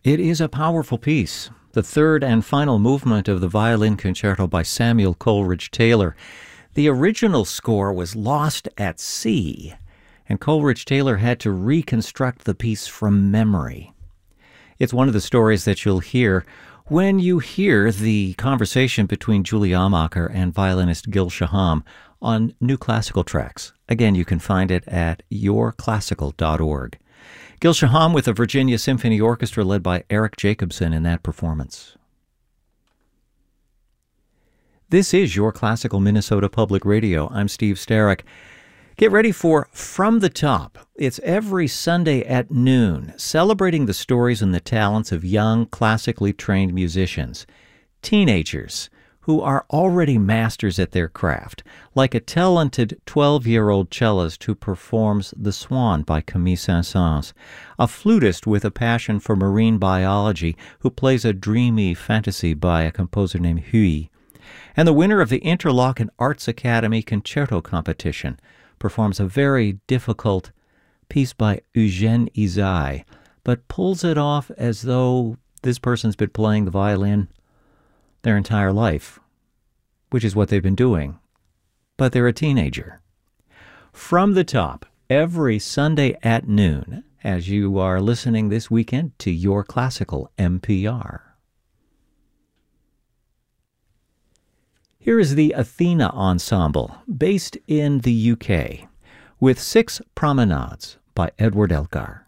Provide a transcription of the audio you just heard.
It is a powerful piece, the third and final movement of the violin concerto by Samuel Coleridge Taylor. The original score was lost at sea, and Coleridge Taylor had to reconstruct the piece from memory. It's one of the stories that you'll hear when you hear the conversation between Julie Amacher and violinist Gil Shaham on New Classical Tracks. Again, you can find it at yourclassical.org. Gil Shaham with the Virginia Symphony Orchestra led by Eric Jacobson in that performance. This is Your Classical Minnesota Public Radio. I'm Steve Starrick. Get ready for From the Top. It's every Sunday at noon, celebrating the stories and the talents of young, classically trained musicians, teenagers who are already masters at their craft, like a talented 12-year-old cellist who performs The Swan by Camille Saint-Saëns, a flutist with a passion for marine biology who plays a dreamy fantasy by a composer named Huy, and the winner of the Interlochen Arts Academy Concerto Competition performs a very difficult piece by Eugène Ysaÿe, but pulls it off as though this person's been playing the violin their entire life, which is what they've been doing, but they're a teenager. From the Top, every Sunday at noon, as you are listening this weekend to Your Classical NPR. Here is the Athena Ensemble, based in the UK, with 6 Promenades by Edward Elgar.